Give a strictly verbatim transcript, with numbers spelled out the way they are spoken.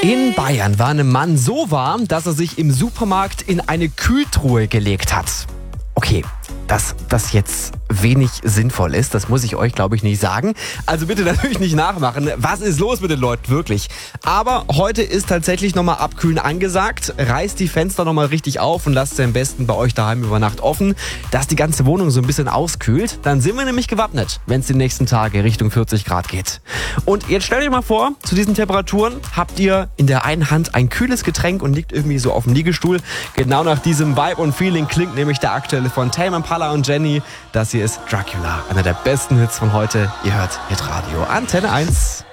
In Bayern war einem Mann so warm, dass er sich im Supermarkt in eine Kühltruhe gelegt hat. Okay, dass das jetzt wenig sinnvoll ist, das muss ich euch, glaube ich, nicht sagen. Also bitte natürlich nicht nachmachen. Was ist los mit den Leuten, wirklich? Aber heute ist tatsächlich nochmal Abkühlen angesagt. Reißt die Fenster nochmal richtig auf und lasst sie am besten bei euch daheim über Nacht offen, dass die ganze Wohnung so ein bisschen auskühlt. Dann sind wir nämlich gewappnet, wenn es die nächsten Tage Richtung vierzig Grad geht. Und jetzt stellt euch mal vor, zu diesen Temperaturen habt ihr in der einen Hand ein kühles Getränk und liegt irgendwie so auf dem Liegestuhl. Genau nach diesem Vibe und Feeling klingt nämlich der aktuelle von Tame Impala und Jenny. Das hier ist Dracula, einer der besten Hits von heute. Ihr hört Hitradio Antenne eins.